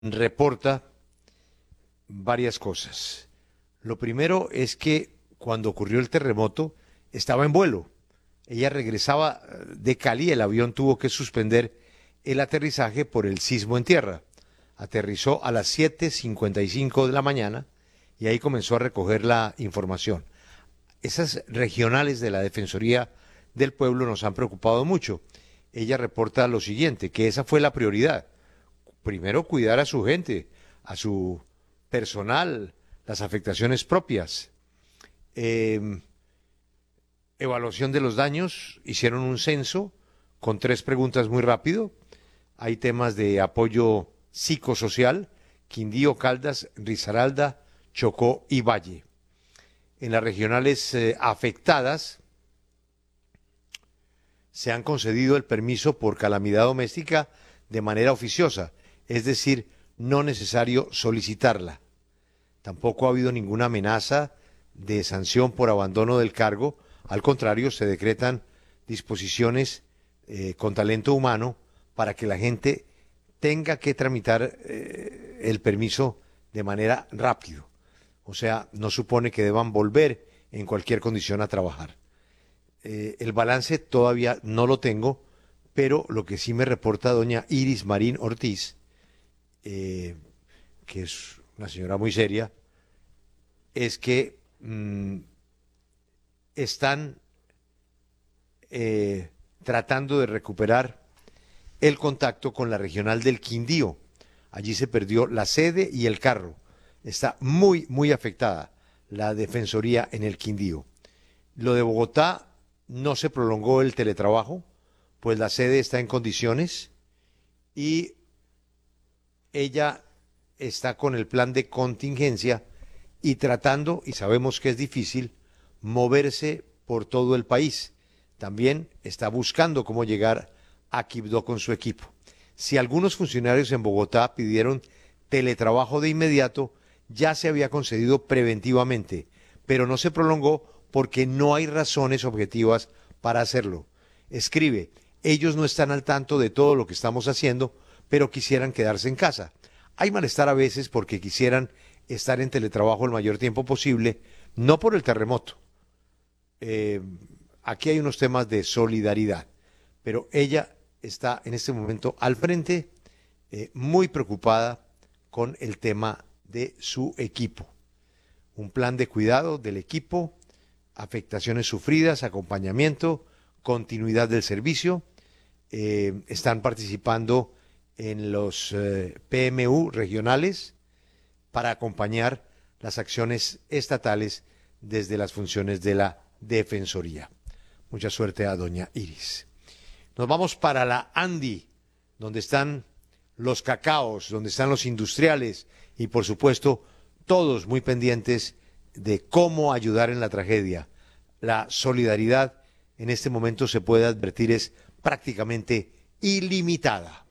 reporta varias cosas. Lo primero es que cuando ocurrió el terremoto estaba en vuelo. Ella regresaba de Cali, el avión tuvo que suspender el aterrizaje por el sismo en tierra. Aterrizó a las 7:55 de la mañana y ahí comenzó a recoger la información. Esas regionales de la Defensoría del Pueblo nos han preocupado mucho. Ella reporta lo siguiente, que esa fue la prioridad. Primero, cuidar a su gente, a su personal, las afectaciones propias. Evaluación de los daños, hicieron un censo con 3 preguntas muy rápido. Hay temas de apoyo psicosocial, Quindío, Caldas, Risaralda, Chocó y Valle. En las regionales afectadas se han concedido el permiso por calamidad doméstica de manera oficiosa, es decir, no necesario solicitarla. Tampoco ha habido ninguna amenaza de sanción por abandono del cargo, al contrario, se decretan disposiciones con talento humano para que la gente tenga que tramitar el permiso de manera rápido. O sea, no supone que deban volver en cualquier condición a trabajar. El balance todavía no lo tengo, pero lo que sí me reporta doña Iris Marín Ortiz, que es una señora muy seria, es que están tratando de recuperar el contacto con la regional del Quindío. Allí se perdió la sede y el carro. Está muy, muy afectada la Defensoría en el Quindío. Lo de Bogotá, no se prolongó el teletrabajo, pues la sede está en condiciones y ella está con el plan de contingencia y tratando, y sabemos que es difícil, moverse por todo el país. También está buscando cómo llegar a Quibdó con su equipo. Si algunos funcionarios en Bogotá pidieron teletrabajo de inmediato, ya se había concedido preventivamente, pero no se prolongó porque no hay razones objetivas para hacerlo. Escribe, ellos no están al tanto de todo lo que estamos haciendo, pero quisieran quedarse en casa. Hay malestar a veces porque quisieran estar en teletrabajo el mayor tiempo posible, no por el terremoto. Aquí hay unos temas de solidaridad, pero ella está en este momento al frente, muy preocupada con el tema de su equipo. Un plan de cuidado del equipo, afectaciones sufridas, acompañamiento, continuidad del servicio. Están participando en los PMU regionales para acompañar las acciones estatales desde las funciones de la Defensoría. Mucha suerte a doña Iris. Nos vamos para la Andi, donde están los cacaos, donde están los industriales y por supuesto todos muy pendientes de cómo ayudar en la tragedia. La solidaridad en este momento se puede advertir es prácticamente ilimitada.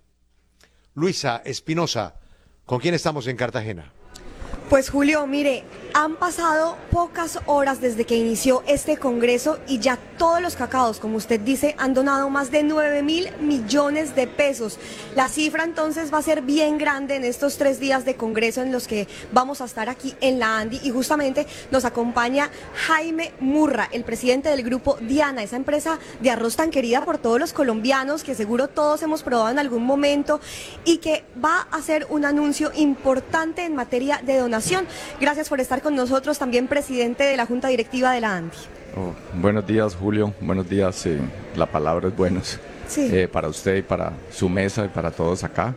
Luisa Espinosa, ¿con quién estamos en Cartagena? Pues Julio, mire, han pasado pocas horas desde que inició este congreso y ya todos los cacaos, como usted dice, han donado más de 9.000 millones de pesos. La cifra entonces va a ser bien grande en estos 3 días de congreso en los que vamos a estar aquí en la Andi y justamente nos acompaña Jaime Murra, el presidente del grupo Diana, esa empresa de arroz tan querida por todos los colombianos que seguro todos hemos probado en algún momento y que va a hacer un anuncio importante en materia de donación. Gracias por estar con nosotros, también presidente de la Junta Directiva de la Andi. Buenos días, Julio, buenos días, la palabra es buenos, sí. Para usted y para su mesa y para todos acá.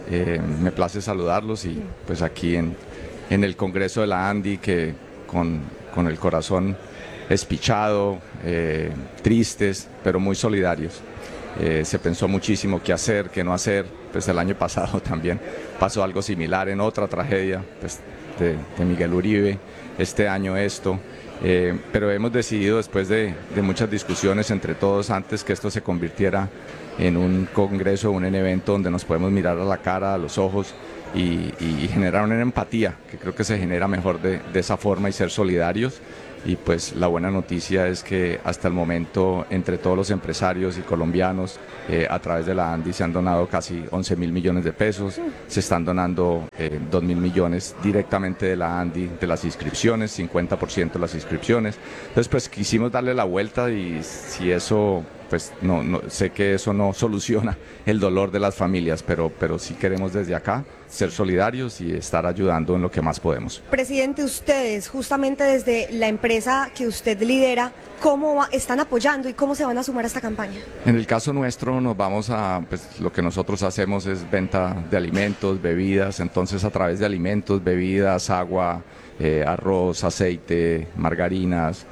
Me place saludarlos y pues aquí en el Congreso de la Andi que con el corazón espichado, tristes, pero muy solidarios. Se pensó muchísimo qué hacer, qué no hacer, pues el año pasado también pasó algo similar en otra tragedia pues, de Miguel Uribe, este año esto, pero hemos decidido después de muchas discusiones entre todos antes que esto se convirtiera en un congreso, en un evento donde nos podemos mirar a la cara, a los ojos y generar una empatía, que creo que se genera mejor de esa forma, y ser solidarios. Y pues la buena noticia es que hasta el momento, entre todos los empresarios y colombianos, a través de la ANDI se han donado casi 11.000 millones de pesos, se están donando 2.000 millones directamente de la ANDI, de las inscripciones, 50% de las inscripciones. Entonces pues quisimos darle la vuelta, y si eso, pues no sé que eso no soluciona el dolor de las familias, pero sí queremos desde acá ser solidarios y estar ayudando en lo que más podemos. Presidente, ustedes, justamente desde la empresa que usted lidera, ¿cómo están apoyando y cómo se van a sumar a esta campaña? En el caso nuestro nos vamos pues lo que nosotros hacemos es venta de alimentos, bebidas, entonces a través de alimentos, bebidas, agua, arroz, aceite, margarinas,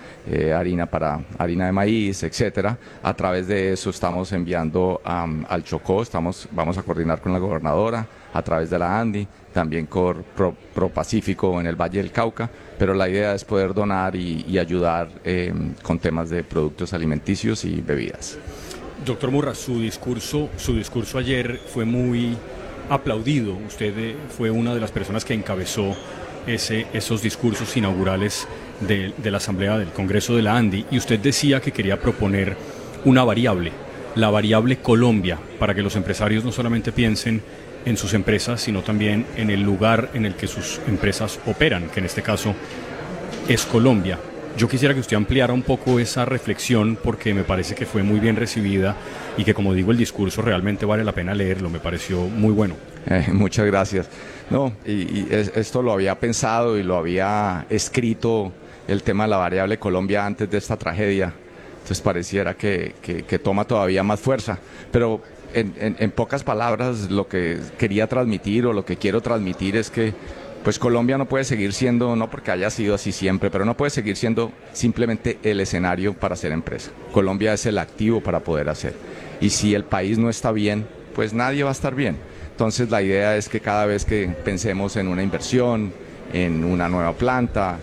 harina de maíz, etcétera. A través de eso estamos enviando al Chocó, vamos a coordinar con la gobernadora a través de la ANDI, también con Pro Pacífico en el Valle del Cauca, pero la idea es poder donar y ayudar con temas de productos alimenticios y bebidas. Doctor Murra, su discurso ayer fue muy aplaudido. Usted fue una de las personas que encabezó esos discursos inaugurales de la Asamblea del Congreso de la ANDI, y usted decía que quería proponer una variable, la variable Colombia, para que los empresarios no solamente piensen en sus empresas, sino también en el lugar en el que sus empresas operan, que en este caso es Colombia. Yo quisiera que usted ampliara un poco esa reflexión, porque me parece que fue muy bien recibida y que, como digo, el discurso realmente vale la pena leerlo, me pareció muy bueno. Muchas gracias. No, esto lo había pensado y lo había escrito, el tema de la variable Colombia, antes de esta tragedia, entonces pareciera que toma todavía más fuerza, pero en pocas palabras lo que quería transmitir, o lo que quiero transmitir, es que pues Colombia no puede seguir siendo, no porque haya sido así siempre, pero no puede seguir siendo simplemente el escenario para hacer empresa. Colombia es el activo para poder hacer, y si el país no está bien, pues nadie va a estar bien. Entonces la idea es que cada vez que pensemos en una inversión, en una nueva planta,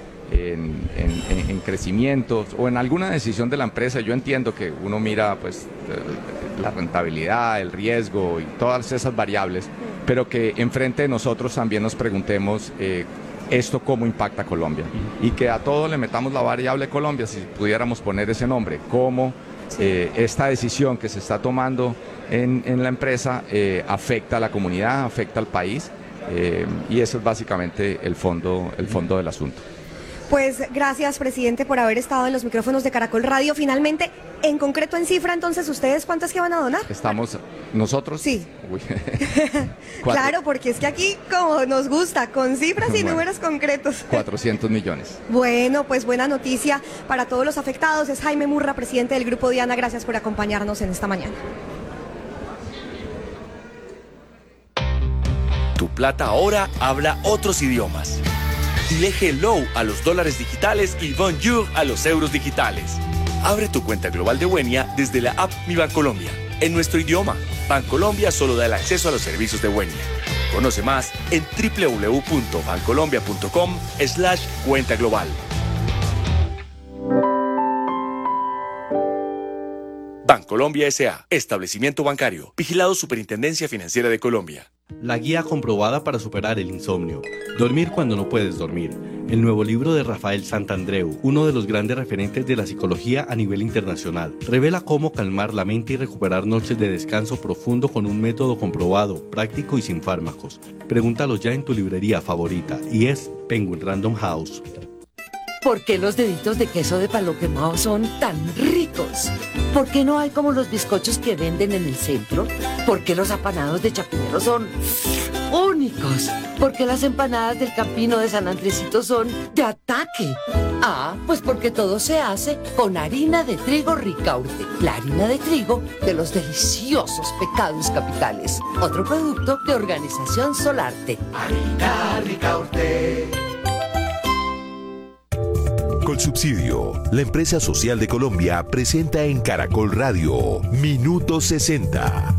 en crecimientos o en alguna decisión de la empresa, yo entiendo que uno mira pues la rentabilidad, el riesgo y todas esas variables, pero que enfrente de nosotros también nos preguntemos esto cómo impacta a Colombia, y que a todo le metamos la variable Colombia, si pudiéramos poner ese nombre, cómo esta decisión que se está tomando en la empresa afecta a la comunidad, afecta al país, y eso es básicamente el fondo del asunto. Pues gracias, presidente, por haber estado en los micrófonos de Caracol Radio. Finalmente, en concreto, en cifra, entonces, ¿ustedes cuántas que van a donar? ¿Estamos nosotros? Sí. Claro, porque es que aquí, como nos gusta, con cifras y números concretos. 400 millones. Bueno, pues buena noticia para todos los afectados. Es Jaime Murra, presidente del Grupo Diana. Gracias por acompañarnos en esta mañana. Tu plata ahora habla otros idiomas. Dile hello a los dólares digitales y bonjour a los euros digitales. Abre tu cuenta global de Wenia desde la app Mi Bancolombia, en nuestro idioma. Bancolombia solo da el acceso a los servicios de Wenia. Conoce más en www.bancolombia.com/cuenta global. Bancolombia S.A., establecimiento bancario, vigilado Superintendencia Financiera de Colombia. La guía comprobada para superar el insomnio. Dormir cuando no puedes dormir. El nuevo libro de Rafael Santandreu, uno de los grandes referentes de la psicología a nivel internacional, revela cómo calmar la mente y recuperar noches de descanso profundo con un método comprobado, práctico y sin fármacos. Pregúntalo ya en tu librería favorita, y es Penguin Random House. ¿Por qué los deditos de queso de palo quemado son tan ricos? ¿Por qué no hay como los bizcochos que venden en el centro? ¿Por qué los apanados de Chapinero son únicos? ¿Por qué las empanadas del Campino de San Andresito son de ataque? Ah, pues porque todo se hace con harina de trigo Ricaurte, la harina de trigo de los deliciosos Pecados Capitales. Otro producto de Organización Solarte. Harina Ricaurte. Colsubsidio, la empresa social de Colombia, presenta en Caracol Radio Minuto 60.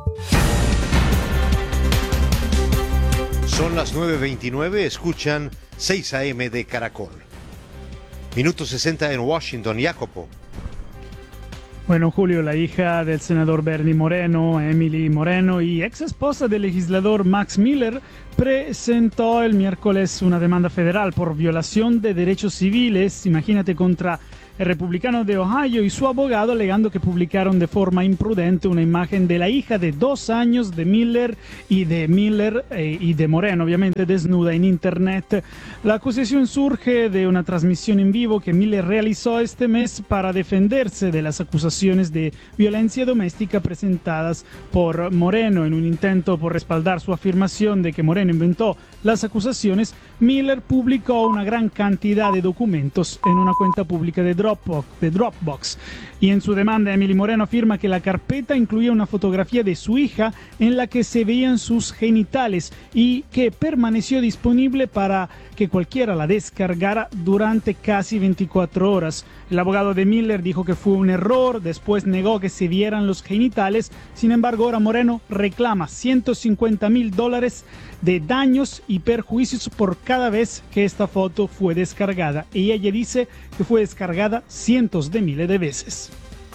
Son las 9:29, escuchan 6 AM de Caracol. Minuto 60 en Washington, Jacopo. Bueno, Julio, la hija del senador Bernie Moreno, Emily Moreno, y ex esposa del legislador Max Miller, presentó el miércoles una demanda federal por violación de derechos civiles, imagínate, contra el republicano de Ohio y su abogado, alegando que publicaron de forma imprudente una imagen de la hija de 2 años de Miller y de Moreno, obviamente desnuda en internet. La acusación surge de una transmisión en vivo que Miller realizó este mes para defenderse de las acusaciones de violencia doméstica presentadas por Moreno. En un intento por respaldar su afirmación de que Moreno inventó las acusaciones, Miller publicó una gran cantidad de documentos en una cuenta pública de Dropbox. Y en su demanda, Emily Moreno afirma que la carpeta incluía una fotografía de su hija en la que se veían sus genitales y que permaneció disponible para que cualquiera la descargara durante casi 24 horas. El abogado de Miller dijo que fue un error, después negó que se vieran los genitales. Sin embargo, ahora Moreno reclama $150,000 de daños y perjuicios por cada vez que esta foto fue descargada. Y ella dice que fue descargada cientos de miles de veces.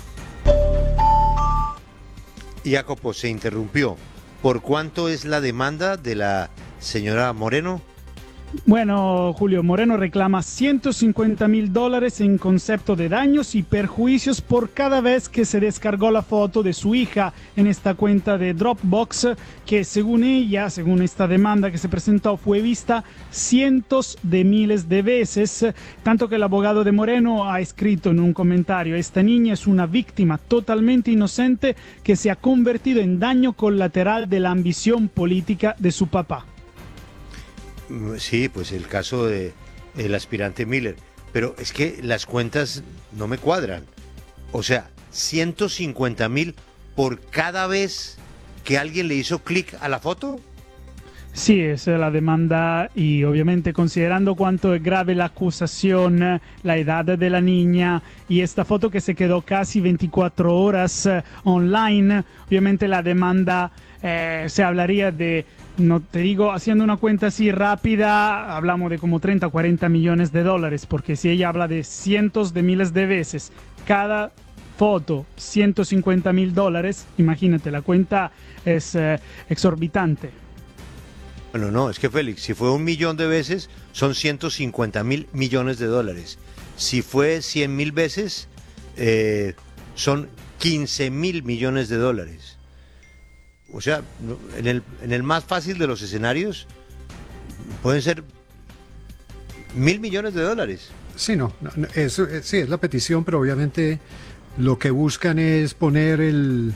Jacopo, se interrumpió. ¿Por cuánto es la demanda de la señora Moreno? Bueno, Julio, Moreno reclama $150,000 en concepto de daños y perjuicios por cada vez que se descargó la foto de su hija en esta cuenta de Dropbox, que según ella, según esta demanda que se presentó, fue vista cientos de miles de veces, tanto que el abogado de Moreno ha escrito en un comentario: esta niña es una víctima totalmente inocente que se ha convertido en daño colateral de la ambición política de su papá. Sí, pues el caso de el aspirante Miller, pero es que las cuentas no me cuadran. O sea, 150,000 por cada vez que alguien le hizo clic a la foto. Sí, esa es la demanda, y obviamente considerando cuánto es grave la acusación, la edad de la niña y esta foto que se quedó casi 24 horas online, obviamente la demanda se hablaría de, no te digo, haciendo una cuenta así rápida, hablamos de como 30 o 40 millones de dólares, porque si ella habla de cientos de miles de veces, cada foto, $150,000, imagínate, la cuenta es exorbitante. Bueno, no, es que Félix, si fue 1 millón de veces, son 150,000 millones de dólares. Si fue 100,000 veces, son 15,000 millones de dólares. O sea, en el más fácil de los escenarios, pueden ser 1.000 millones de dólares. Sí, sí, es la petición, pero obviamente lo que buscan es poner el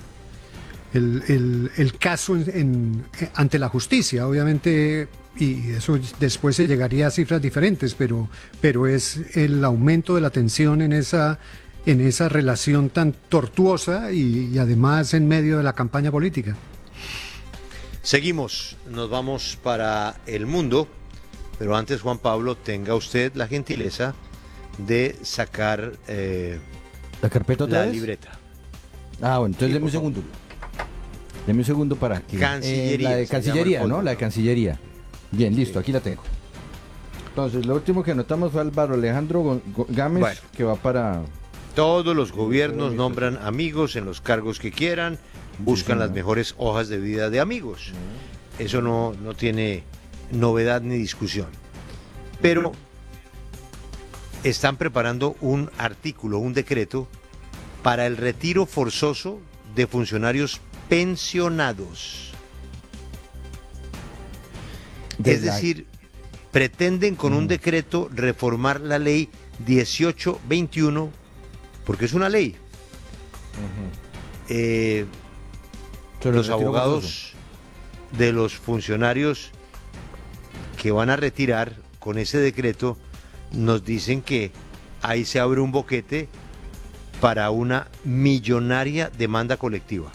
caso ante la justicia, obviamente, y eso después se llegaría a cifras diferentes, pero es el aumento de la tensión en esa relación tan tortuosa y además en medio de la campaña política. Seguimos, nos vamos para el mundo, pero antes, Juan Pablo, tenga usted la gentileza de sacar la carpeta otra la vez? libreta. Ah, bueno, entonces deme un segundo. Deme un segundo para que... Cancillería. La de Cancillería, ¿no? La de Cancillería. Bien, listo, aquí la tengo. Entonces, lo último que anotamos fue Álvaro Alejandro Gámez, bueno, que va para... Todos los gobiernos nombran amigos en los cargos que quieran, buscan las mejores hojas de vida de amigos. Eso no tiene novedad ni discusión. Pero están preparando un artículo, un decreto, para el retiro forzoso de funcionarios pensionados. Es decir, pretenden con un decreto reformar la ley 1821, porque es una ley. Los abogados de los funcionarios que van a retirar con ese decreto nos dicen que ahí se abre un boquete para una millonaria demanda colectiva.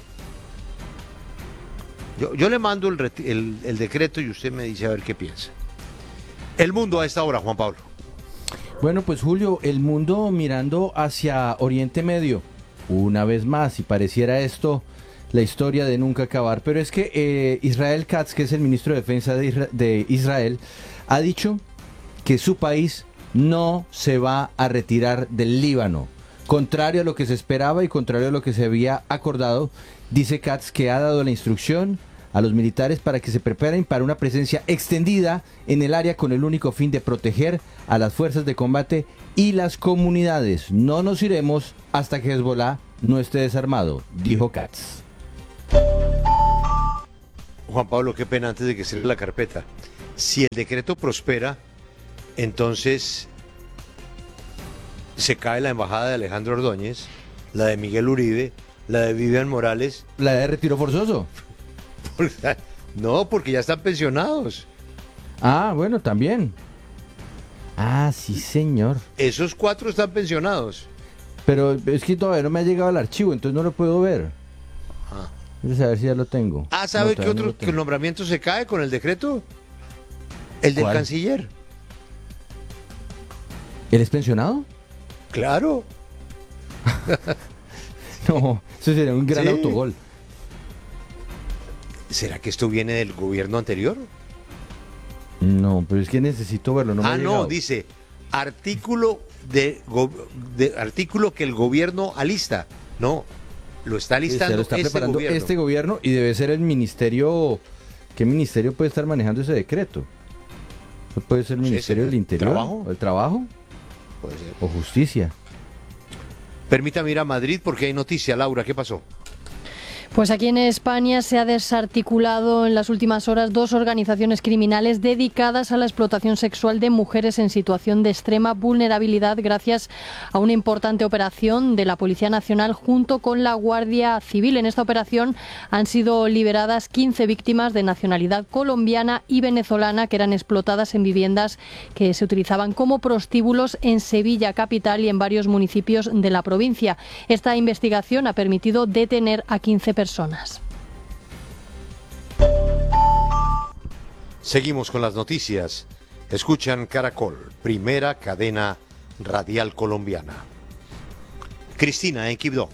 Yo le mando el decreto y usted me dice a ver qué piensa. El mundo a esta hora, Juan Pablo. Bueno, pues Julio, el mundo mirando hacia Oriente Medio, una vez más, y pareciera esto la historia de nunca acabar, pero es que Israel Katz, que es el ministro de Defensa de Israel, ha dicho que su país no se va a retirar del Líbano. contrario a lo que se esperaba y contrario a lo que se había acordado. Dice Katz que ha dado la instrucción a los militares para que se preparen para una presencia extendida en el área con el único fin de proteger a las fuerzas de combate y las comunidades. No nos iremos hasta que Hezbollah no esté desarmado, dijo Katz. Juan Pablo, qué pena antes de que cierre la carpeta. Si el decreto prospera, entonces se cae la embajada de Alejandro Ordóñez, la de Miguel Uribe, la de Vivian Morales. ¿La de retiro forzoso? No, porque ya están pensionados. Ah, bueno, también. Ah, sí, señor. Esos 4 están pensionados. Pero es que todavía no me ha llegado el archivo, entonces no lo puedo ver. Vamos a ver si ya lo tengo. ¿Sabe qué otro que el nombramiento se cae con el decreto? El del canciller. ¿Él es pensionado? Claro. No, eso sería un gran autogol. ¿Será que esto viene del gobierno anterior? No, pero es que necesito verlo. No, dice artículo artículo que el gobierno alista. No, lo está listando. Lo está preparando este gobierno y debe ser el ministerio. ¿Qué ministerio puede estar manejando ese decreto? ¿Puede ser el Ministerio del Interior? ¿Trabajo? ¿El Trabajo? Puede ser. ¿O Justicia? Permítame ir a Madrid porque hay noticia. Laura, ¿qué pasó? Pues aquí en España se ha desarticulado en las últimas horas 2 organizaciones criminales dedicadas a la explotación sexual de mujeres en situación de extrema vulnerabilidad gracias a una importante operación de la Policía Nacional junto con la Guardia Civil. En esta operación han sido liberadas 15 víctimas de nacionalidad colombiana y venezolana que eran explotadas en viviendas que se utilizaban como prostíbulos en Sevilla capital y en varios municipios de la provincia. Esta investigación ha permitido detener a 15 personas. Seguimos con las noticias. Escuchan Caracol, primera cadena radial colombiana. Cristina, en Quibdó.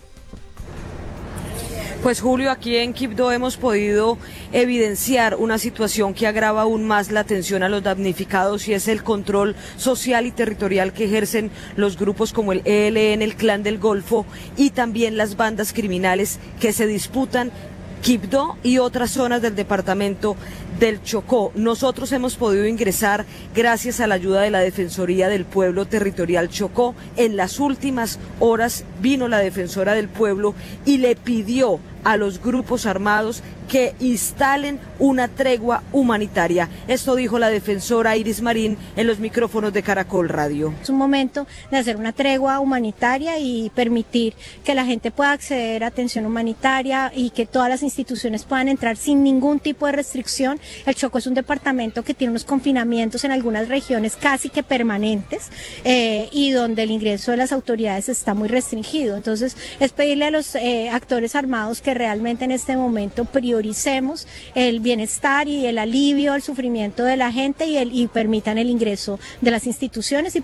Pues Julio, aquí en Quibdó hemos podido evidenciar una situación que agrava aún más la atención a los damnificados y es el control social y territorial que ejercen los grupos como el ELN, el Clan del Golfo y también las bandas criminales que se disputan Quibdó y otras zonas del departamento del Chocó. Nosotros hemos podido ingresar gracias a la ayuda de la Defensoría del Pueblo Territorial Chocó. En las últimas horas vino la Defensora del Pueblo y le pidió a los grupos armados que instalen una tregua humanitaria. Esto dijo la defensora Iris Marín en los micrófonos de Caracol Radio. Es un momento de hacer una tregua humanitaria y permitir que la gente pueda acceder a atención humanitaria y que todas las instituciones puedan entrar sin ningún tipo de restricción. El Chocó es un departamento que tiene unos confinamientos en algunas regiones casi que permanentes y donde el ingreso de las autoridades está muy restringido. Entonces es pedirle a los actores armados que realmente en este momento prioricemos el bienestar y el alivio al sufrimiento de la gente y permitan el ingreso de las instituciones.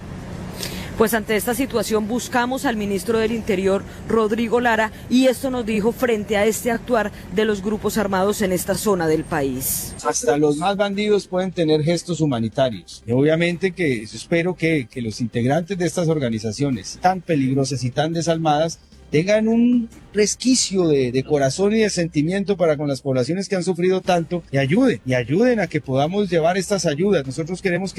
Pues ante esta situación buscamos al ministro del Interior, Rodrigo Lara, y esto nos dijo frente a este actuar de los grupos armados en esta zona del país. Hasta los más bandidos pueden tener gestos humanitarios. Y obviamente que espero que los integrantes de estas organizaciones tan peligrosas y tan desalmadas tengan un resquicio de corazón y de sentimiento para con las poblaciones que han sufrido tanto y ayuden a que podamos llevar estas ayudas. Nosotros queremos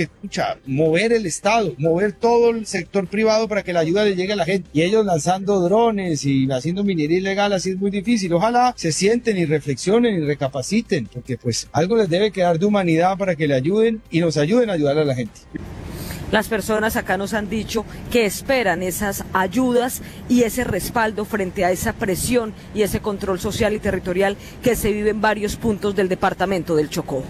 mover el Estado, mover todo el sector privado para que la ayuda le llegue a la gente. Y ellos lanzando drones y haciendo minería ilegal así es muy difícil. Ojalá se sienten y reflexionen y recapaciten, porque pues algo les debe quedar de humanidad para que le ayuden y nos ayuden a ayudar a la gente. Las personas acá nos han dicho que esperan esas ayudas y ese respaldo frente a esa presión y ese control social y territorial que se vive en varios puntos del departamento del Chocó.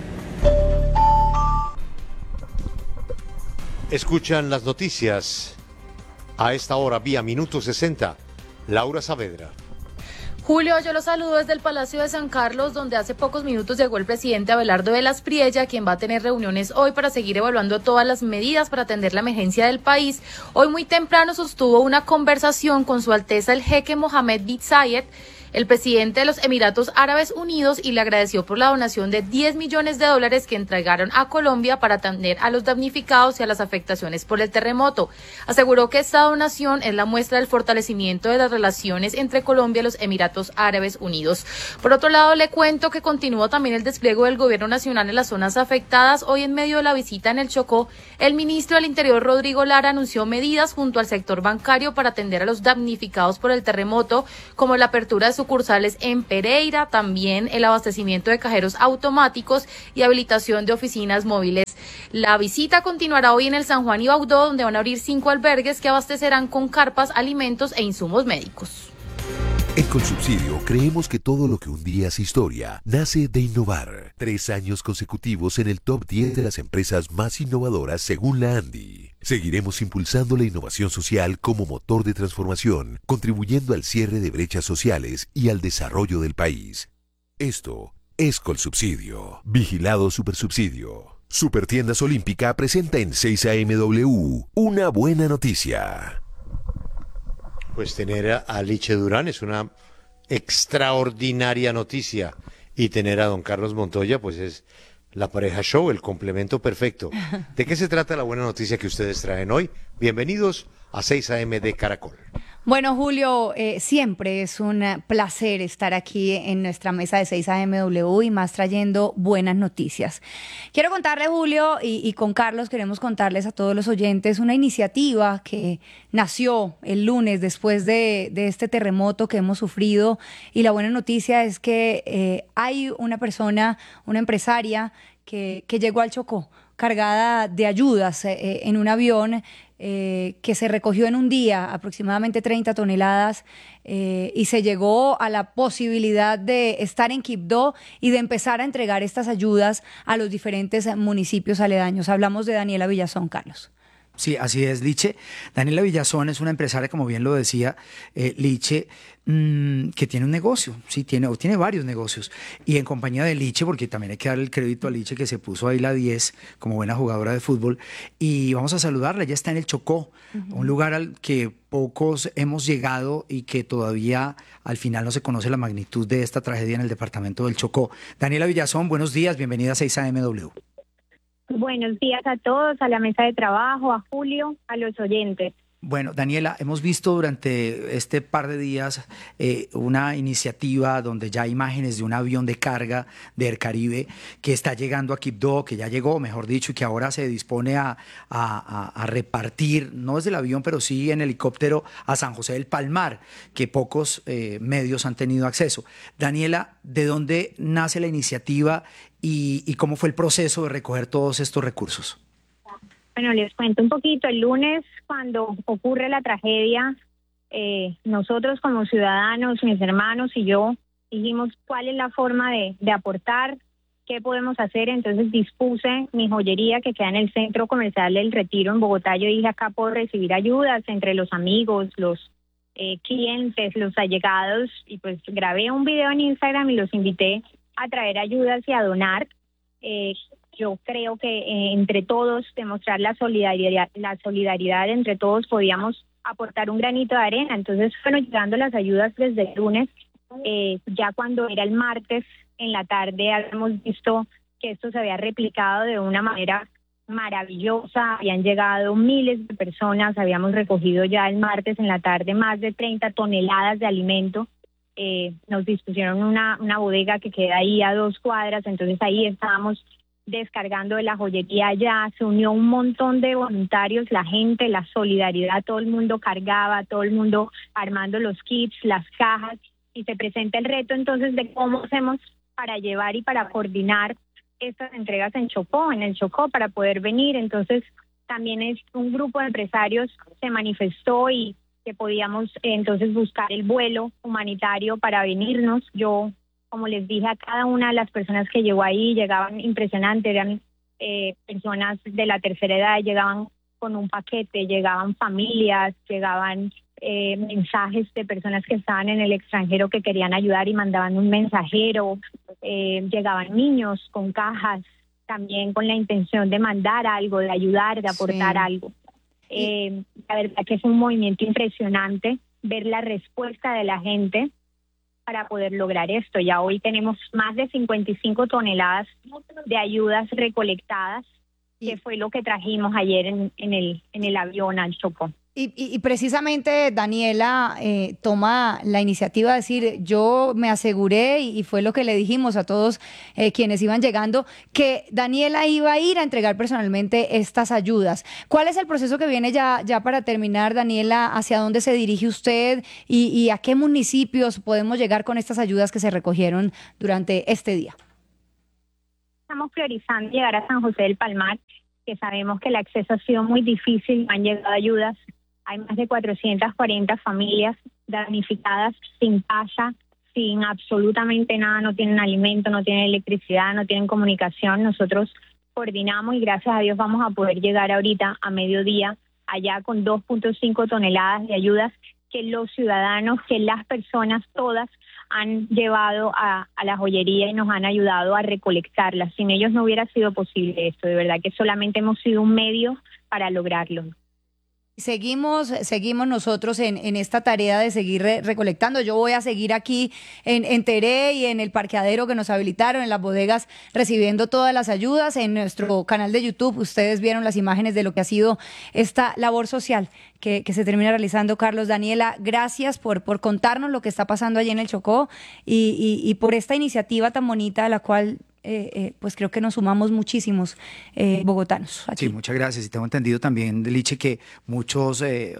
Escuchan las noticias a esta hora vía Minuto 60. Laura Saavedra. Julio, yo los saludo desde el Palacio de San Carlos, donde hace pocos minutos llegó el presidente Abelardo de las Priella, quien va a tener reuniones hoy para seguir evaluando todas las medidas para atender la emergencia del país. Hoy muy temprano sostuvo una conversación con Su Alteza el Jeque Mohammed bin Zayed, el presidente de los Emiratos Árabes Unidos y le agradeció por la donación de $10 millones que entregaron a Colombia para atender a los damnificados y a las afectaciones por el terremoto. Aseguró que esta donación es la muestra del fortalecimiento de las relaciones entre Colombia y los Emiratos Árabes Unidos. Por otro lado, le cuento que continúa también el despliegue del gobierno nacional en las zonas afectadas. Hoy, en medio de la visita en el Chocó, el ministro del Interior, Rodrigo Lara, anunció medidas junto al sector bancario para atender a los damnificados por el terremoto, como la apertura de sucursales en Pereira, también el abastecimiento de cajeros automáticos y habilitación de oficinas móviles. La visita continuará hoy en el San Juan y Baudó, donde van a abrir 5 albergues que abastecerán con carpas, alimentos e insumos médicos. En Colsubsidio creemos que todo lo que un día es historia nace de innovar. 3 años consecutivos en el top 10 de las empresas más innovadoras según la ANDI. Seguiremos impulsando la innovación social como motor de transformación, contribuyendo al cierre de brechas sociales y al desarrollo del país. Esto es Colsubsidio. Vigilado Supersubsidio. Supertiendas Olímpica presenta en 6AMW una buena noticia. Pues tener a Liche Durán es una extraordinaria noticia, y tener a don Carlos Montoya pues es la pareja show, el complemento perfecto. ¿De qué se trata la buena noticia que ustedes traen hoy? Bienvenidos a 6 AM de Caracol. Bueno, Julio, siempre es un placer estar aquí en nuestra mesa de 6AMW y más trayendo buenas noticias. Quiero contarle, Julio, y con Carlos queremos contarles a todos los oyentes una iniciativa que nació el lunes después de este terremoto que hemos sufrido, y la buena noticia es que hay una persona, una empresaria que llegó al Chocó cargada de ayudas en un avión que se recogió en un día aproximadamente 30 toneladas y se llegó a la posibilidad de estar en Quibdó y de empezar a entregar estas ayudas a los diferentes municipios aledaños. Hablamos de Daniela Villazón, Carlos. Sí, así es, Liche. Daniela Villazón es una empresaria, como bien lo decía Liche, que tiene un negocio, sí, tiene varios negocios, y en compañía de Liche, porque también hay que darle el crédito a Liche, que se puso ahí la 10 como buena jugadora de fútbol, y vamos a saludarla. Ella está en el Chocó, un lugar al que pocos hemos llegado y que todavía al final no se conoce la magnitud de esta tragedia en el departamento del Chocó. Daniela Villazón, buenos días, bienvenida a 6AMW. Buenos días a todos, a la mesa de trabajo, a Julio, a los oyentes. Bueno, Daniela, hemos visto durante este par de días una iniciativa donde ya hay imágenes de un avión de carga de Air Caribe que está llegando a Quibdó, que ya llegó, mejor dicho, y que ahora se dispone a repartir, no desde el avión, pero sí en helicóptero, a San José del Palmar, que pocos medios han tenido acceso. Daniela, ¿de dónde nace la iniciativa y cómo fue el proceso de recoger todos estos recursos? Bueno, les cuento un poquito. El lunes, cuando ocurre la tragedia, nosotros como ciudadanos, mis hermanos y yo, dijimos cuál es la forma de aportar, qué podemos hacer. Entonces dispuse mi joyería que queda en el Centro Comercial del Retiro en Bogotá. Yo dije, acá puedo recibir ayudas entre los amigos, los clientes, los allegados, y pues grabé un video en Instagram y los invité a traer ayudas y a donar. Yo creo que entre todos, demostrar la solidaridad entre todos, podíamos aportar un granito de arena. Entonces fueron llegando las ayudas desde el lunes. Ya cuando era el martes en la tarde habíamos visto que esto se había replicado de una manera maravillosa. Habían llegado miles de personas, habíamos recogido ya el martes en la tarde más de 30 toneladas de alimento. Nos dispusieron una bodega que queda ahí a 2 cuadras, entonces ahí estábamos descargando de la joyería. Ya se unió un montón de voluntarios, la gente, la solidaridad, todo el mundo cargaba, todo el mundo armando los kits, las cajas, y se presenta el reto entonces de cómo hacemos para llevar y para coordinar estas entregas en el Chocó, para poder venir. Entonces también es un grupo de empresarios se manifestó y que podíamos entonces buscar el vuelo humanitario para venirnos. Yo, como les dije a cada una de las personas que llegó ahí, llegaban impresionantes, eran personas de la tercera edad, llegaban con un paquete, llegaban familias, llegaban mensajes de personas que estaban en el extranjero que querían ayudar y mandaban un mensajero, llegaban niños con cajas, también con la intención de mandar algo, de ayudar, de aportar algo. La verdad que es un movimiento impresionante ver la respuesta de la gente. para poder lograr esto. Ya hoy tenemos más de 55 toneladas de ayudas recolectadas, que fue lo que trajimos ayer en el avión al Chocó. Y precisamente Daniela toma la iniciativa de decir, yo me aseguré, y fue lo que le dijimos a todos quienes iban llegando, que Daniela iba a ir a entregar personalmente estas ayudas. ¿Cuál es el proceso que viene ya para terminar, Daniela? ¿Hacia dónde se dirige usted y a qué municipios podemos llegar con estas ayudas que se recogieron durante este día? Estamos priorizando llegar a San José del Palmar, que sabemos que el acceso ha sido muy difícil, han llegado ayudas. Hay más de 440 familias damnificadas, sin casa, sin absolutamente nada, no tienen alimento, no tienen electricidad, no tienen comunicación. Nosotros coordinamos y gracias a Dios vamos a poder llegar ahorita a mediodía allá con 2.5 toneladas de ayudas que los ciudadanos, que las personas todas han llevado a la joyería y nos han ayudado a recolectarlas. Sin ellos no hubiera sido posible esto, de verdad que solamente hemos sido un medio para lograrlo. Seguimos nosotros en esta tarea de seguir recolectando. Yo voy a seguir aquí en Teré y en el parqueadero que nos habilitaron, en las bodegas, recibiendo todas las ayudas. En nuestro canal de YouTube ustedes vieron las imágenes de lo que ha sido esta labor social que se termina realizando. Carlos, Daniela, gracias por contarnos lo que está pasando allí en el Chocó y por esta iniciativa tan bonita a la cual pues creo que nos sumamos muchísimos bogotanos aquí. Sí, muchas gracias. Y tengo entendido también, Liche, que muchos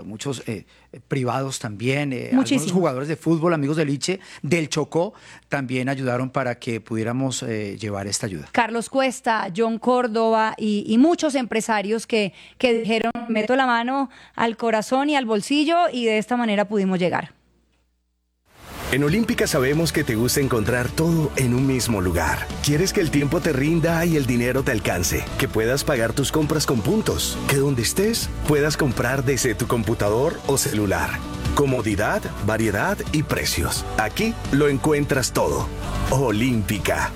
privados también, algunos jugadores de fútbol, amigos de Liche, del Chocó, también ayudaron para que pudiéramos llevar esta ayuda. Carlos Cuesta, John Córdoba y muchos empresarios que dijeron, meto la mano al corazón y al bolsillo, y de esta manera pudimos llegar. En Olímpica sabemos que te gusta encontrar todo en un mismo lugar. Quieres que el tiempo te rinda y el dinero te alcance, que puedas pagar tus compras con puntos, que donde estés puedas comprar desde tu computador o celular. Comodidad, variedad y precios. Aquí lo encuentras todo. Olímpica.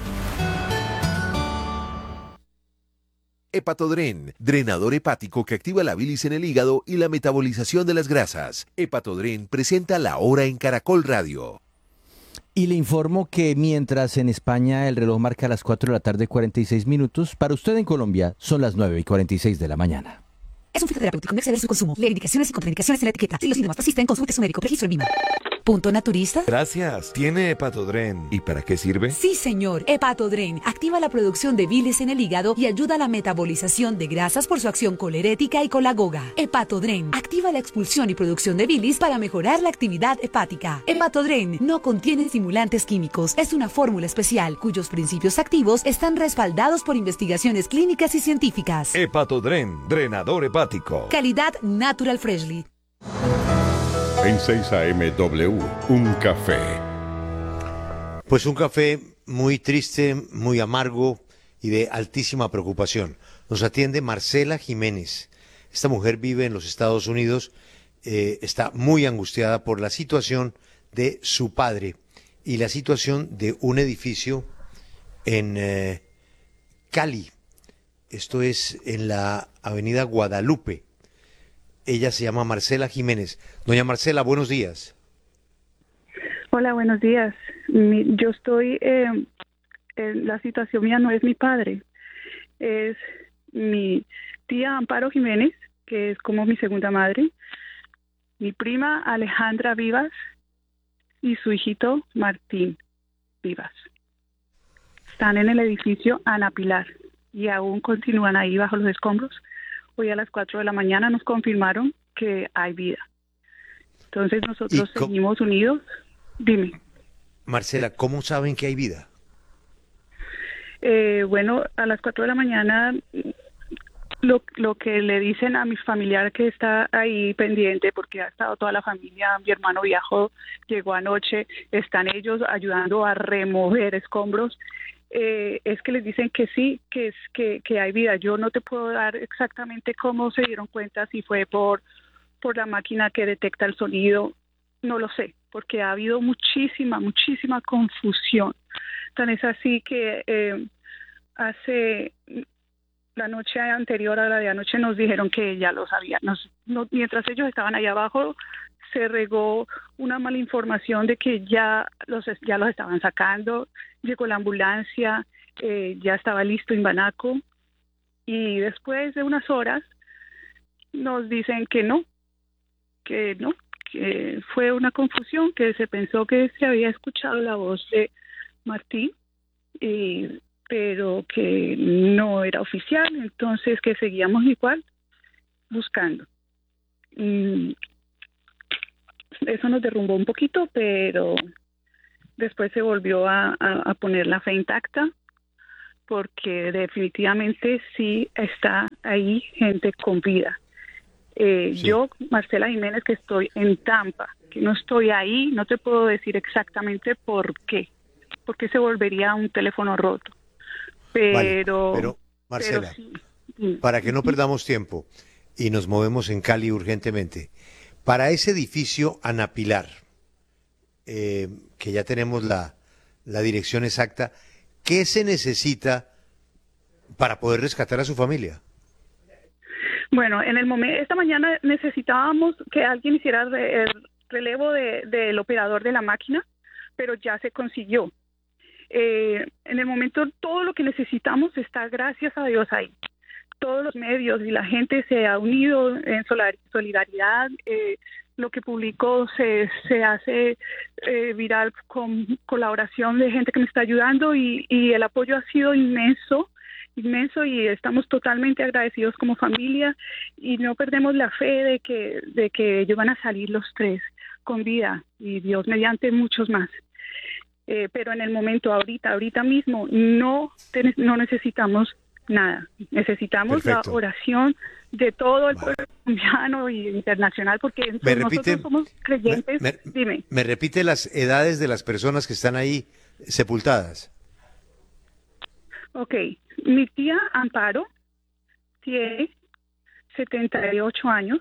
Hepatodren, drenador hepático que activa la bilis en el hígado y la metabolización de las grasas. Hepatodren presenta La Hora en Caracol Radio. Y le informo que mientras en España el reloj marca las 4 de la tarde 46 minutos, para usted en Colombia son las 9:46 de la mañana. Es un fitoterapéutico, no exceder su consumo. Lee indicaciones y contraindicaciones en la etiqueta. Si los síntomas persisten, consulte a su médico. Registro en Lima. ¿Punto naturista? Gracias. ¿Tiene Hepatodren? ¿Y para qué sirve? Sí, señor. Hepatodren activa la producción de bilis en el hígado y ayuda a la metabolización de grasas por su acción colerética y colagoga. Hepatodren activa la expulsión y producción de bilis para mejorar la actividad hepática. Hepatodren no contiene estimulantes químicos. Es una fórmula especial cuyos principios activos están respaldados por investigaciones clínicas y científicas. Hepatodren, drenador hepático. Calidad Natural Freshly. En 6 AM-W, un café. Pues un café muy triste, muy amargo y de altísima preocupación. Nos atiende Marcela Jiménez. Esta mujer vive en los Estados Unidos, está muy angustiada por la situación de su padre y la situación de un edificio en Cali. Esto es en la avenida Guadalupe. Ella se llama Marcela Jiménez. Doña Marcela, buenos días. Hola, buenos días. Yo estoy, la situación mía no es mi padre, es mi tía Amparo Jiménez, que es como mi segunda madre, mi prima Alejandra Vivas y su hijito Martín Vivas. Están en el edificio Ana Pilar y aún continúan ahí bajo los escombros. Hoy a las 4 de la mañana nos confirmaron que hay vida. Entonces nosotros seguimos unidos. Dime. Marcela, ¿cómo saben que hay vida? Bueno, a las 4 de la mañana lo que le dicen a mi familiar que está ahí pendiente, porque ha estado toda la familia, mi hermano viajó, llegó anoche, están ellos ayudando a remover escombros. Es que les dicen que sí, que hay vida. Yo no te puedo dar exactamente cómo se dieron cuenta, si fue por la máquina que detecta el sonido, no lo sé, porque ha habido muchísima confusión. Tan es así que hace la noche anterior a la de anoche nos dijeron que ya lo sabían. Mientras ellos estaban allá abajo, se regó una mala información de que ya los estaban sacando, llegó la ambulancia, ya estaba listo en Banaco, y después de unas horas nos dicen que no, que fue una confusión, que se pensó que se había escuchado la voz de Martín, pero que no era oficial, entonces que seguíamos igual buscando. Eso nos derrumbó un poquito, pero después se volvió a poner la fe intacta, porque definitivamente sí está ahí gente con vida. Sí. Yo, Marcela Jiménez, que estoy en Tampa, que no estoy ahí, no te puedo decir exactamente por qué se volvería un teléfono roto. Pero Marcela, sí. Para que no perdamos tiempo y nos movemos en Cali urgentemente, para ese edificio Anapilar, que ya tenemos la dirección exacta, ¿qué se necesita para poder rescatar a su familia? Bueno, esta mañana necesitábamos que alguien hiciera el relevo del operador de la máquina, pero ya se consiguió. En el momento todo lo que necesitamos está, gracias a Dios, ahí. Todos los medios y la gente se ha unido en solidaridad. Lo que publicó se hace viral con colaboración de gente que me está ayudando, y el apoyo ha sido inmenso, y estamos totalmente agradecidos como familia, y no perdemos la fe de que ellos van a salir los tres con vida, y Dios mediante muchos más. Pero en el momento, ahorita mismo, no necesitamos nada. Necesitamos Perfecto. La oración de todo el pueblo colombiano y internacional, porque nosotros somos creyentes. Dime. ¿Me repite las edades de las personas que están ahí sepultadas? Ok. Mi tía Amparo tiene 78 años.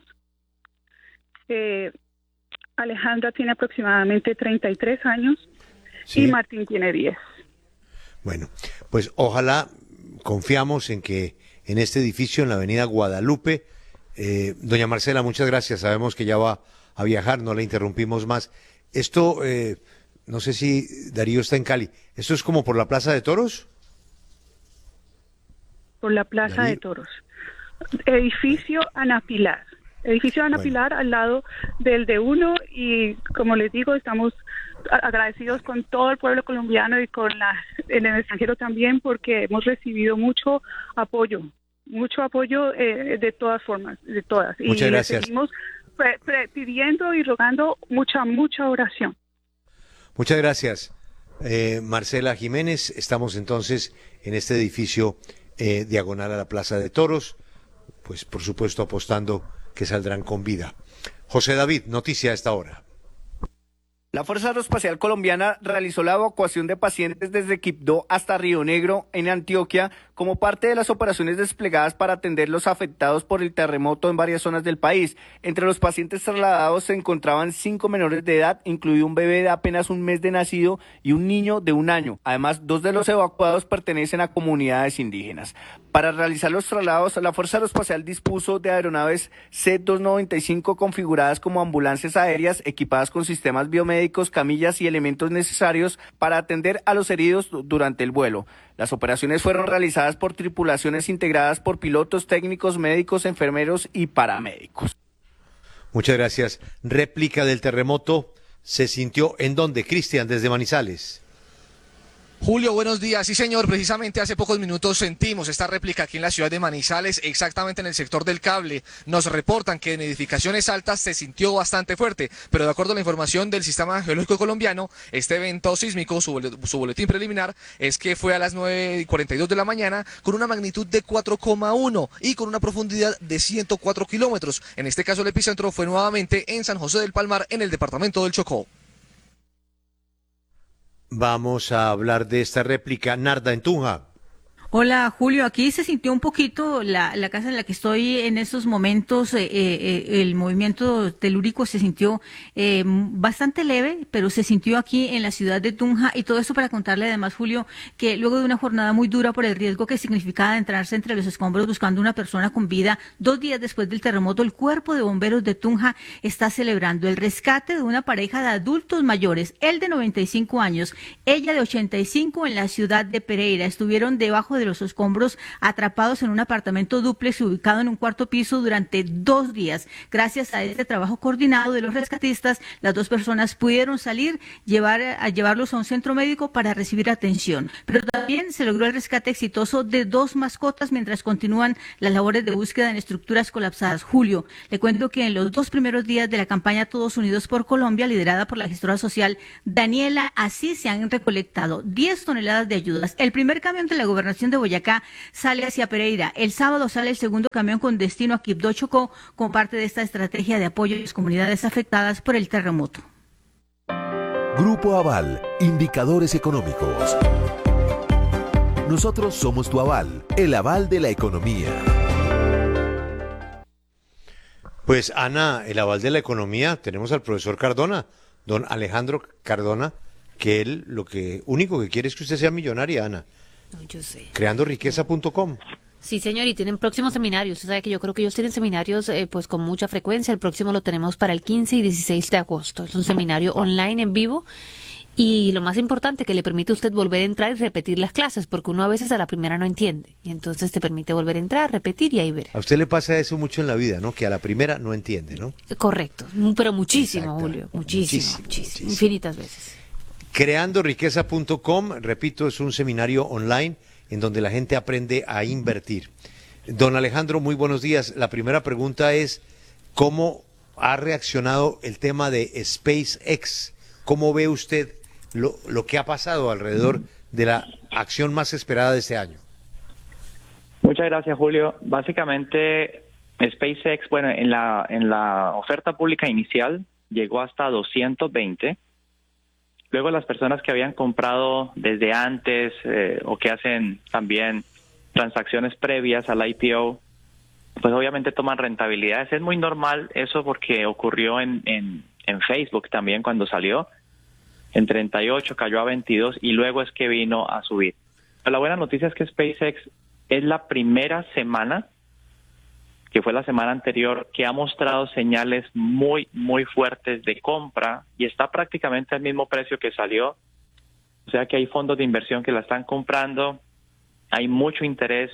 Alejandra tiene aproximadamente 33 años. Sí. Y Martín tiene 10. Bueno, pues ojalá, confiamos en que en este edificio, en la avenida Guadalupe, doña Marcela, muchas gracias, sabemos que ya va a viajar, no la interrumpimos más. Esto, no sé si Darío está en Cali, ¿esto es como por la Plaza de Toros? Por la Plaza de Toros. Edificio Anapilar. Edificio Anapilar, al lado del D1, y como les digo, estamos agradecidos con todo el pueblo colombiano y en el extranjero también, porque hemos recibido mucho apoyo de todas formas, de todas. Muchas gracias. Seguimos pidiendo y rogando mucha oración. Muchas gracias, Marcela Jiménez. Estamos entonces en este edificio diagonal a la Plaza de Toros, pues por supuesto apostando que saldrán con vida. José David, noticia a esta hora. La Fuerza Aeroespacial Colombiana realizó la evacuación de pacientes desde Quibdó hasta Río Negro, en Antioquia, como parte de las operaciones desplegadas para atender los afectados por el terremoto en varias zonas del país. Entre los pacientes trasladados se encontraban 5 menores de edad, incluido un bebé de apenas un mes de nacido y un niño de 1 año. Además, 2 de los evacuados pertenecen a comunidades indígenas. Para realizar los traslados, la Fuerza Aeroespacial dispuso de aeronaves C-295 configuradas como ambulancias aéreas, equipadas con sistemas biomédicos, camillas y elementos necesarios para atender a los heridos durante el vuelo. Las operaciones fueron realizadas por tripulaciones integradas por pilotos, técnicos, médicos, enfermeros y paramédicos. Muchas gracias. Réplica del terremoto se sintió ¿en dónde, Cristian, desde Manizales? Julio, buenos días. Sí, señor, precisamente hace pocos minutos sentimos esta réplica aquí en la ciudad de Manizales, exactamente en el sector del Cable. Nos reportan que en edificaciones altas se sintió bastante fuerte, pero de acuerdo a la información del Sistema Geológico Colombiano, este evento sísmico, su boletín preliminar, es que fue a las 9:42 de la mañana con una magnitud de 4,1 y con una profundidad de 104 kilómetros. En este caso, el epicentro fue nuevamente en San José del Palmar, en el departamento del Chocó. Vamos a hablar de esta réplica. Narda, en Tunja. Hola Julio, aquí se sintió un poquito la casa en la que estoy en estos momentos, el movimiento telúrico se sintió bastante leve, pero se sintió aquí en la ciudad de Tunja, y todo esto para contarle además, Julio, que luego de una jornada muy dura por el riesgo que significaba adentrarse entre los escombros buscando una persona con vida, 2 días después del terremoto, el Cuerpo de Bomberos de Tunja está celebrando el rescate de una pareja de adultos mayores, él de 95 años, ella de 85, en la ciudad de Pereira. Estuvieron debajo de los escombros atrapados en un apartamento dúplex ubicado en un 4º piso durante 2 días. Gracias a este trabajo coordinado de los rescatistas, las 2 personas pudieron salir, llevarlos a un centro médico para recibir atención. Pero también se logró el rescate exitoso de 2 mascotas mientras continúan las labores de búsqueda en estructuras colapsadas. Julio, le cuento que en los 2 primeros días de la campaña Todos Unidos por Colombia, liderada por la gestora social Daniela Asís, se han recolectado 10 toneladas de ayudas. El primer camión de la gobernación de Boyacá sale hacia Pereira. El sábado sale el segundo camión con destino a Quibdó, Chocó, como parte de esta estrategia de apoyo a las comunidades afectadas por el terremoto. Grupo Aval, indicadores económicos. Nosotros somos tu aval, el aval de la economía. Pues Ana, el aval de la economía, tenemos al profesor Cardona, don Alejandro Cardona, que él lo único que quiere es que usted sea millonaria, Ana. No, yo sé. Creandoriqueza.com. Sí, señor, y tienen próximos seminarios. Usted sabe que yo creo que ellos tienen seminarios pues con mucha frecuencia. El próximo lo tenemos para el 15 y 16 de agosto. Es un seminario online en vivo. Y lo más importante, que le permite a usted volver a entrar y repetir las clases, porque uno a veces a la primera no entiende. Y entonces te permite volver a entrar, repetir y ahí ver. A usted le pasa eso mucho en la vida, ¿no? Que a la primera no entiende, ¿no? Correcto, pero muchísimo, Julio. Muchísimo. Infinitas veces. Creandoriqueza.com, repito, es un seminario online en donde la gente aprende a invertir. Don Alejandro, muy buenos días. La primera pregunta es, ¿cómo ha reaccionado el tema de SpaceX? ¿Cómo ve usted lo que ha pasado alrededor de la acción más esperada de este año? Muchas gracias, Julio. Básicamente, SpaceX, bueno, en la oferta pública inicial llegó hasta 220. Luego las personas que habían comprado desde antes o que hacen también transacciones previas al IPO, pues obviamente toman rentabilidades. Es muy normal eso porque ocurrió en Facebook también cuando salió. En 38 cayó a 22 y luego es que vino a subir. Pero la buena noticia es que SpaceX es la primera semana, que fue la semana anterior, que ha mostrado señales muy, muy fuertes de compra y está prácticamente al mismo precio que salió. O sea que hay fondos de inversión que la están comprando. Hay mucho interés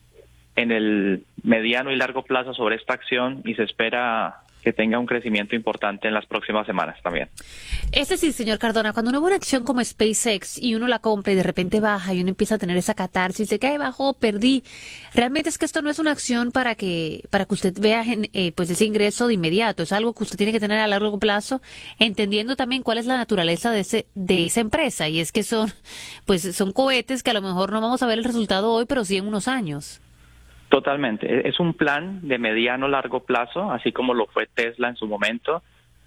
en el mediano y largo plazo sobre esta acción y se espera que tenga un crecimiento importante en las próximas semanas también. Es decir, señor Cardona, cuando uno ve una acción como SpaceX y uno la compra y de repente baja y uno empieza a tener esa catarsis de que ahí bajó, perdí, realmente es que esto no es una acción para que usted vea pues ese ingreso de inmediato, es algo que usted tiene que tener a largo plazo, entendiendo también cuál es la naturaleza de esa empresa, y es que son cohetes que a lo mejor no vamos a ver el resultado hoy, pero sí en unos años. Totalmente. Es un plan de mediano largo plazo, así como lo fue Tesla en su momento.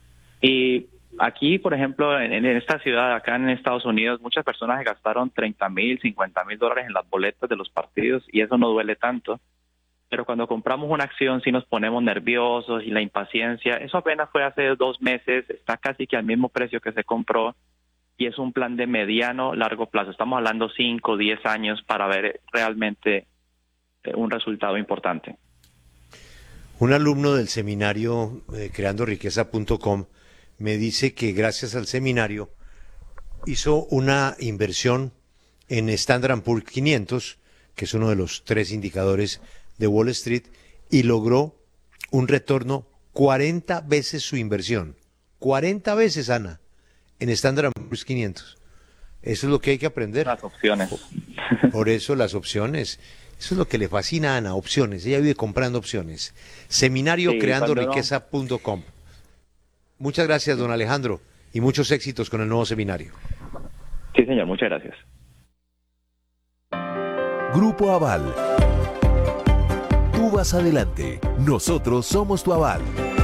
Y aquí, por ejemplo, en esta ciudad, acá en Estados Unidos, muchas personas se gastaron $30,000, $50,000 en las boletas de los partidos y eso no duele tanto. Pero cuando compramos una acción sí nos ponemos nerviosos y la impaciencia. Eso apenas fue hace 2 meses, está casi que al mismo precio que se compró y es un plan de mediano largo plazo. Estamos hablando 5, 10 años para ver realmente un resultado importante. Un alumno del seminario creandoriqueza.com me dice que gracias al seminario hizo una inversión en Standard & Poor's 500, que es uno de los 3 indicadores de Wall Street, y logró un retorno 40 veces su inversión. 40 veces, Ana, en Standard & Poor's 500. Eso es lo que hay que aprender. Las opciones. Por eso las opciones. Eso es lo que le fascina a Ana, opciones. Ella vive comprando opciones. Seminario creandoriqueza.com. Muchas gracias, don Alejandro, y muchos éxitos con el nuevo seminario. Sí, señor, muchas gracias. Grupo Aval. Tú vas adelante. Nosotros somos tu aval.